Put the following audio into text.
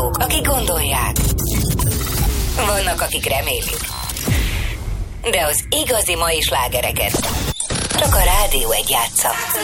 azok, akik gondolják. Vannak, akik remélik. De az igazi mai slágereket csak a Rádió 1 játsza.